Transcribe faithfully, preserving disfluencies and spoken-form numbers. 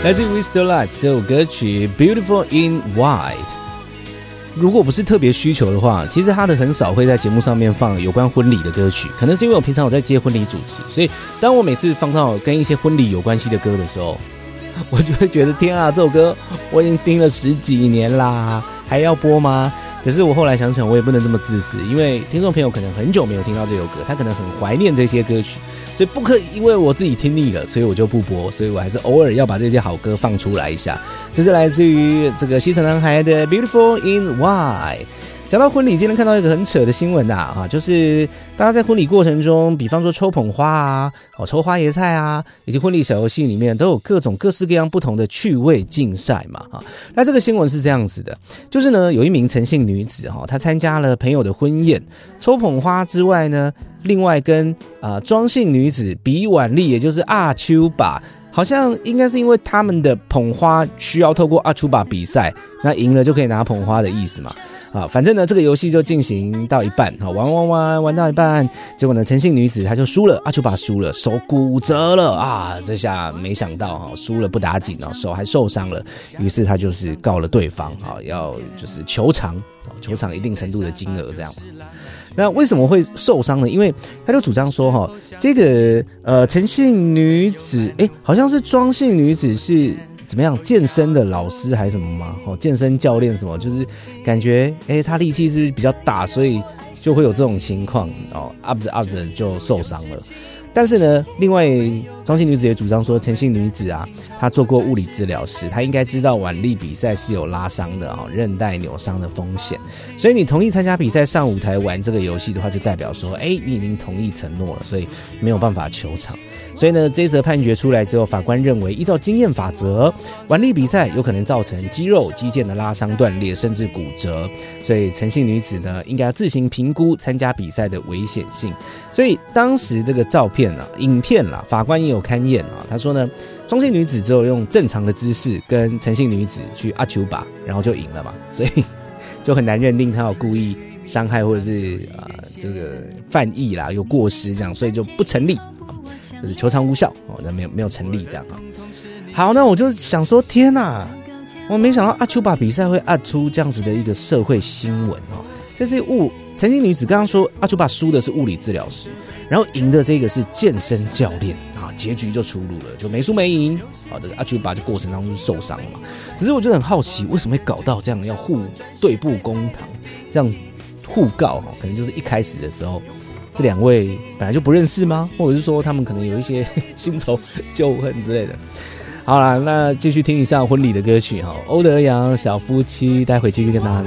来自于 Westlife 这首歌曲 Beautiful in White。 如果不是特别需求的话，其实他的很少会在节目上面放有关婚礼的歌曲，可能是因为我平常有在接婚礼主持，所以当我每次放到跟一些婚礼有关系的歌的时候，我就会觉得天啊，这首歌我已经听了十几年啦，还要播吗？可是我后来想想，我也不能这么自私，因为听众朋友可能很久没有听到这首歌，他可能很怀念这些歌曲，所以不可以因为我自己听腻了，所以我就不播，所以我还是偶尔要把这些好歌放出来一下。这是来自于这个西城男孩的 Beautiful in White。讲到婚礼，今天看到一个很扯的新闻啊，啊，就是大家在婚礼过程中，比方说抽捧花啊、哦、抽花椰菜啊，以及婚礼小游戏里面都有各种各式各样不同的趣味竞赛嘛，啊，那这个新闻是这样子的，就是呢，有一名陈姓女子哈，她参加了朋友的婚宴，抽捧花之外呢，另外跟啊、呃、庄姓女子比腕力，也就是阿丘吧。好像应该是因为他们的捧花需要透过阿丘巴比赛，那赢了就可以拿捧花的意思嘛。啊，反正呢，这个游戏就进行到一半，玩玩玩玩到一半，结果呢，陈姓女子她就输了，阿丘巴输了，手骨折了啊！这下没想到哈，输了不打紧哦，手还受伤了，于是她就是告了对方，啊，要就是求偿，求偿一定程度的金额这样。那为什么会受伤呢？因为他就主张说，哈，这个呃陈姓女子，哎，好像是庄姓女子是怎么样健身的老师还是什么吗？哦，健身教练什么，就是感觉哎她力气是比较大，所以就会有这种情况哦，up 着 up 着就受伤了。但是呢，另外庄姓女子也主张说，陈姓女子啊，她做过物理治疗师，她应该知道腕力比赛是有拉伤的哦，韧带扭伤的风险。所以你同意参加比赛上舞台玩这个游戏的话，就代表说，哎，你已经同意承诺了，所以没有办法求偿。所以呢，这一则判决出来之后，法官认为，依照经验法则，腕力比赛有可能造成肌肉、肌腱的拉伤、断裂，甚至骨折。所以陈姓女子呢，应该要自行评估参加比赛的危险性。所以当时这个照片啊、影片啦，法官也有勘验啊，他说呢，庄姓女子只有用正常的姿势跟陈姓女子去阿丘巴，然后就赢了嘛，所以就很难认定她有故意伤害或者是呃这个犯意啦，有过失这样，所以就不成立。就是求偿无效哦，那没有没有成立这样啊。好，那我就想说，天哪，我没想到阿丘巴比赛会按出这样子的一个社会新闻哦。这是物陈姓女子刚刚说，阿丘巴输的是物理治疗师，然后赢的这个是健身教练啊，结局就出炉了，就没输没赢。好，这个阿丘巴就过程当中受伤了嘛。只是我就很好奇，为什么会搞到这样要互对簿公堂，这样互告哈？可能就是一开始的时候。这两位本来就不认识吗？或者是说他们可能有一些新仇旧恨之类的？好啦，那继续听一下婚礼的歌曲哈，欧德阳小夫妻，待会继续跟大家聊。